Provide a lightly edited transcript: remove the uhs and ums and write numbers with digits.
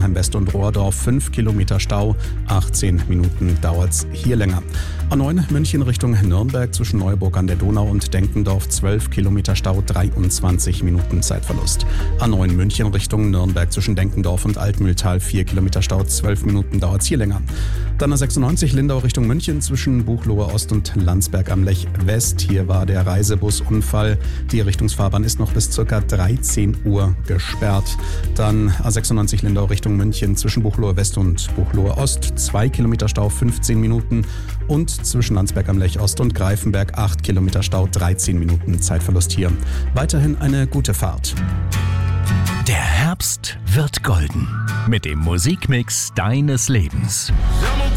Mannheim West und Rohrdorf 5 Kilometer Stau, 18 Minuten dauert's hier länger. A9 München Richtung Nürnberg zwischen Neuburg an der Donau und Denkendorf 12 Kilometer Stau, 23 Minuten Zeitverlust. A9 München Richtung Nürnberg zwischen Denkendorf und Altmühltal 4 Kilometer Stau, 12 Minuten dauert's hier länger. Dann A96 Lindau Richtung München zwischen Buchloe Ost und Landsberg am Lech West. Hier war der Reisebusunfall. Die Richtungsfahrbahn ist noch bis ca. 13 Uhr gesperrt. Dann A96 Lindau Richtung München zwischen Buchloe West und Buchloe Ost 2 Kilometer Stau, 15 Minuten. Und zwischen Landsberg am Lech Ost und Greifenberg 8 Kilometer Stau, 13 Minuten Zeitverlust hier. Weiterhin eine gute Fahrt. Der Herbst wird golden mit dem Musikmix deines Lebens.